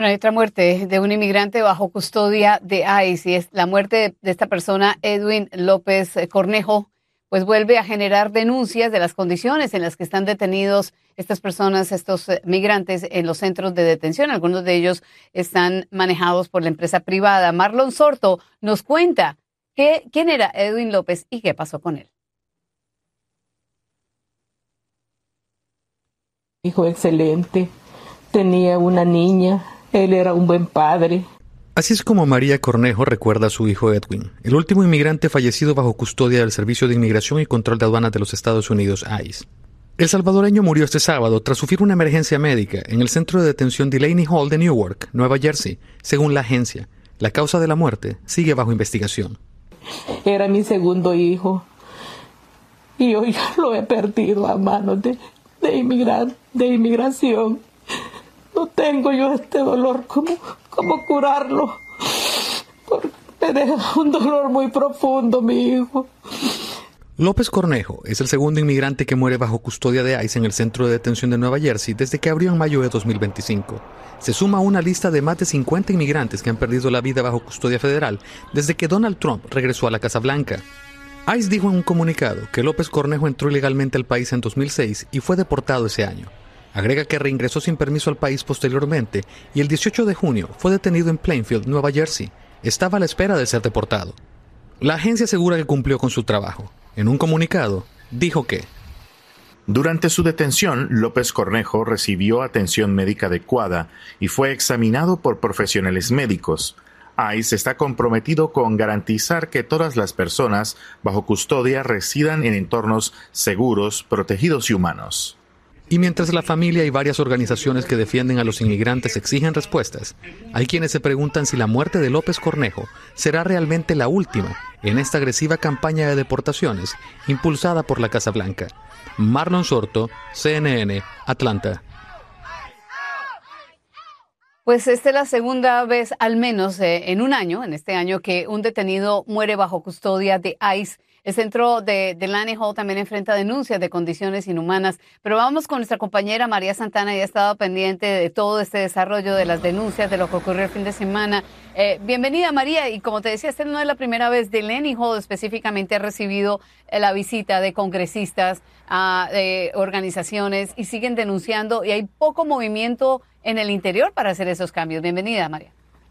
Bueno, hay otra muerte de un inmigrante bajo custodia de ICE y es la muerte de esta persona, Edwin López Cornejo, pues vuelve a generar denuncias de las condiciones en las que están detenidos estas personas, estos migrantes en los centros de detención. Algunos de ellos están manejados por la empresa privada. Marlon Sorto nos cuenta quién era Edwin López y qué pasó con él. Hijo excelente, tenía una niña, él era un buen padre. Así es como María Cornejo recuerda a su hijo Edwin, el último inmigrante fallecido bajo custodia del Servicio de Inmigración y Control de Aduanas de los Estados Unidos, ICE. El salvadoreño murió este sábado tras sufrir una emergencia médica en el centro de detención Delaney Hall de Newark, Nueva Jersey, según la agencia. La causa de la muerte sigue bajo investigación. Era mi segundo hijo y hoy lo he perdido a manos de inmigración. No tengo yo este dolor, ¿cómo curarlo? Porque me deja un dolor muy profundo, mi hijo. López Cornejo es el segundo inmigrante que muere bajo custodia de ICE en el centro de detención de Nueva Jersey desde que abrió en mayo de 2025. Se suma a una lista de más de 50 inmigrantes que han perdido la vida bajo custodia federal desde que Donald Trump regresó a la Casa Blanca. ICE dijo en un comunicado que López Cornejo entró ilegalmente al país en 2006 y fue deportado ese año. Agrega que reingresó sin permiso al país posteriormente y el 18 de junio fue detenido en Plainfield, Nueva Jersey. Estaba a la espera de ser deportado. La agencia asegura que cumplió con su trabajo. En un comunicado, dijo que durante su detención, López Cornejo recibió atención médica adecuada y fue examinado por profesionales médicos. ICE está comprometido con garantizar que todas las personas bajo custodia residan en entornos seguros, protegidos y humanos. Y mientras la familia y varias organizaciones que defienden a los inmigrantes exigen respuestas, hay quienes se preguntan si la muerte de López Cornejo será realmente la última en esta agresiva campaña de deportaciones impulsada por la Casa Blanca. Marlon Sorto, CNN, Atlanta. Pues esta es la segunda vez, al menos en un año, en este año, que un detenido muere bajo custodia de ICE. El centro de Delaney Hall también enfrenta denuncias de condiciones inhumanas. Pero vamos con nuestra compañera María Santana, ella ha estado pendiente de todo este desarrollo de las denuncias, de lo que ocurrió el fin de semana. Bienvenida, María, y como te decía, esta no es la primera vez. Delaney Hall específicamente ha recibido la visita de congresistas, de organizaciones, y siguen denunciando, y hay poco movimiento en el interior para hacer esos cambios. Bienvenida, María.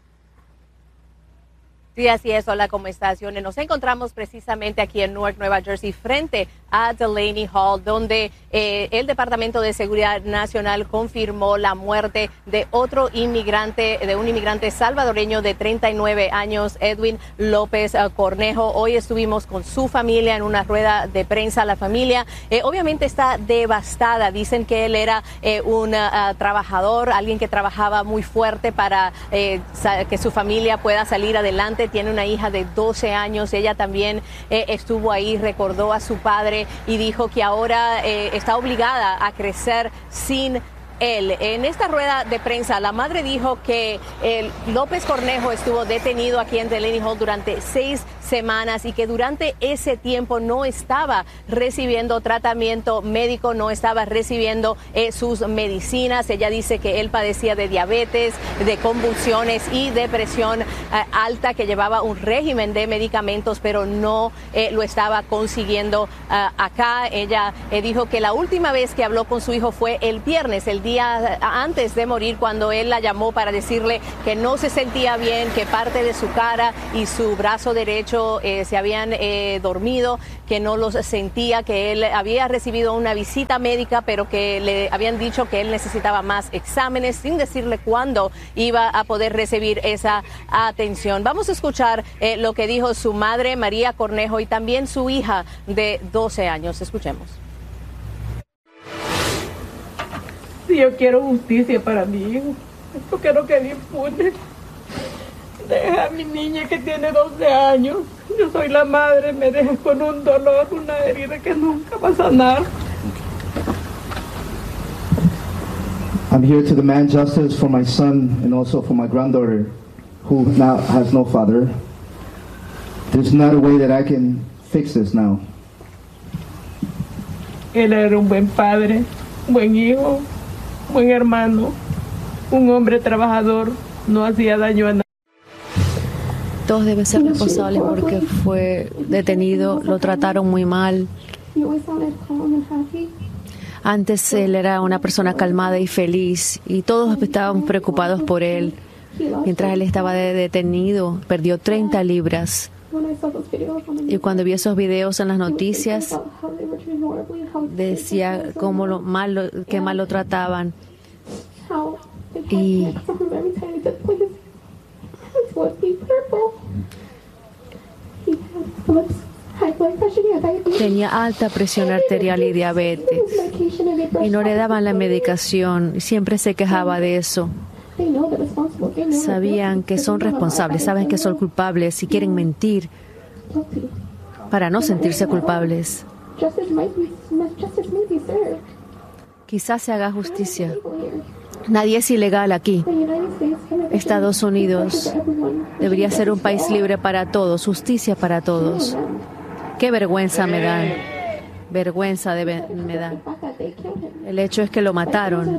Sí, así es. Hola, ¿cómo estás, Yone? Nos encontramos precisamente aquí en Newark, Nueva Jersey, frente a Delaney Hall, donde el Departamento de Seguridad Nacional confirmó la muerte de otro inmigrante, de un inmigrante salvadoreño de 39 años, Edwin López Cornejo. Hoy estuvimos con su familia en una rueda de prensa. La familia obviamente está devastada. Dicen que él era un trabajador, alguien que trabajaba muy fuerte para que su familia pueda salir adelante. Tiene una hija de 12 años, ella también estuvo ahí, recordó a su padre y dijo que ahora está obligada a crecer sin él. En esta rueda de prensa, la madre dijo que López Cornejo estuvo detenido aquí en Delaney Hall durante 6 semanas y que durante ese tiempo no estaba recibiendo tratamiento médico, no estaba recibiendo sus medicinas. Ella dice que él padecía de diabetes, de convulsiones y depresión alta, que llevaba un régimen de medicamentos, pero no lo estaba consiguiendo acá. Ella dijo que la última vez que habló con su hijo fue el viernes, el día antes de morir, cuando él la llamó para decirle que no se sentía bien, que parte de su cara y su brazo derecho se habían dormido, que no los sentía, que él había recibido una visita médica, pero que le habían dicho que él necesitaba más exámenes, sin decirle cuándo iba a poder recibir esa atención. Vamos a escuchar lo que dijo su madre, María Cornejo, y también su hija de 12 años. Escuchemos. Si yo quiero justicia para mi hijo, yo quiero que él impune. Deja a mi niña que tiene 12 años. Yo soy la madre, me deja con un dolor, una herida que nunca va a sanar. I'm here to demand justice for my son and also for my granddaughter, who now has no father. There's not a way that I can fix this now. Él era un buen padre, buen hijo, buen hermano, un hombre trabajador, no hacía daño a nadie. Todos deben ser responsables porque fue detenido, lo trataron muy mal. Antes él era una persona calmada y feliz y todos estaban preocupados por él. Mientras él estaba detenido, perdió 30 libras. Y cuando vi esos videos en las noticias, decía qué mal lo trataban. Y tenía alta presión arterial y diabetes. Y no le daban la medicación. Siempre se quejaba de eso. Sabían que son responsables, saben que son culpables y quieren mentir para no sentirse culpables. Quizás se haga justicia. Nadie es ilegal aquí. Estados Unidos debería ser un país libre para todos, justicia para todos. Qué vergüenza me dan. Vergüenza me dan. El hecho es que lo mataron.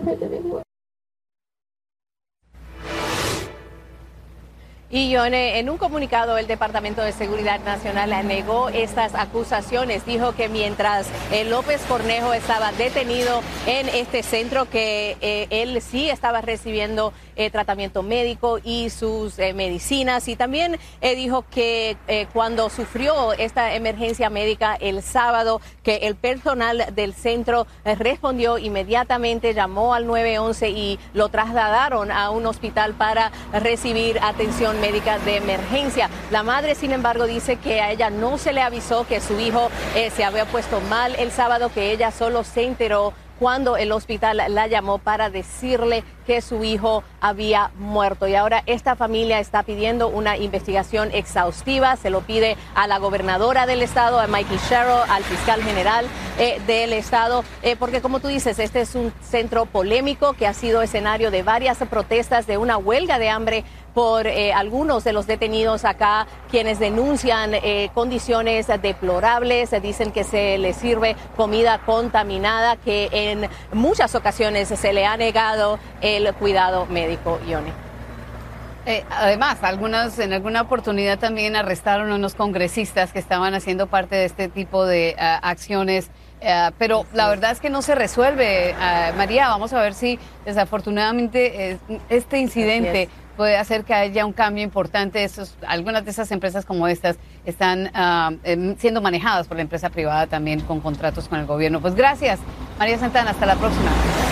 Y Yone, en un comunicado el Departamento de Seguridad Nacional negó estas acusaciones. Dijo que mientras López Cornejo estaba detenido en este centro, que él sí estaba recibiendo tratamiento médico y sus medicinas. Y también dijo que cuando sufrió esta emergencia médica el sábado, que el personal del centro respondió inmediatamente, llamó al 911 y lo trasladaron a un hospital para recibir atención médica de emergencia. La madre, sin embargo, dice que a ella no se le avisó que su hijo se había puesto mal el sábado, que ella solo se enteró cuando el hospital la llamó para decirle que su hijo había muerto. Y ahora esta familia está pidiendo una investigación exhaustiva. Se lo pide a la gobernadora del estado, a Mikey Sherrill, al fiscal general del estado, porque como tú dices, este es un centro polémico que ha sido escenario de varias protestas, de una huelga de hambre por algunos de los detenidos acá, quienes denuncian condiciones deplorables, dicen que se les sirve comida contaminada, que en muchas ocasiones se le ha negado el cuidado médico. Yone. Además, en alguna oportunidad también arrestaron a unos congresistas que estaban haciendo parte de este tipo de acciones. Pero la verdad es que no se resuelve, María. Vamos a ver si desafortunadamente este incidente puede hacer que haya un cambio importante. Algunas de esas empresas como estas están siendo manejadas por la empresa privada también con contratos con el gobierno. Pues gracias, María Santana. Hasta la próxima.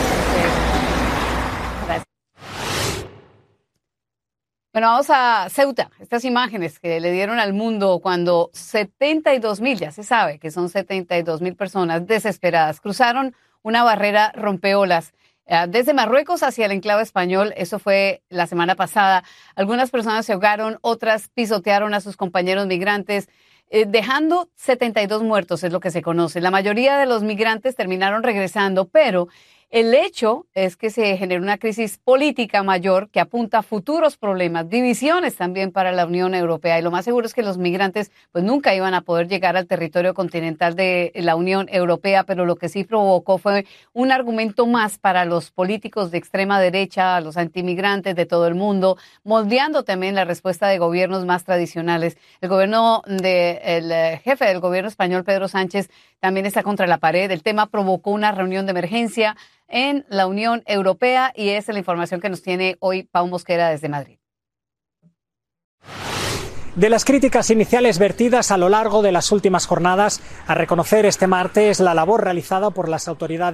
Gracias. Bueno, vamos a Ceuta. Estas imágenes que le dieron al mundo cuando 72,000, ya se sabe que son 72,000 personas desesperadas, cruzaron una barrera rompeolas desde Marruecos hacia el enclave español. Eso fue la semana pasada. Algunas personas se ahogaron, otras pisotearon a sus compañeros migrantes, dejando 72 muertos, es lo que se conoce. La mayoría de los migrantes terminaron regresando, pero el hecho es que se generó una crisis política mayor que apunta a futuros problemas, divisiones también para la Unión Europea. Y lo más seguro es que los migrantes pues nunca iban a poder llegar al territorio continental de la Unión Europea, pero lo que sí provocó fue un argumento más para los políticos de extrema derecha, los antimigrantes de todo el mundo, moldeando también la respuesta de gobiernos más tradicionales. El jefe del gobierno español, Pedro Sánchez, también está contra la pared. El tema provocó una reunión de emergencia en la Unión Europea y esa es la información que nos tiene hoy Pau Mosquera desde Madrid. De las críticas iniciales vertidas a lo largo de las últimas jornadas, a reconocer este martes la labor realizada por las autoridades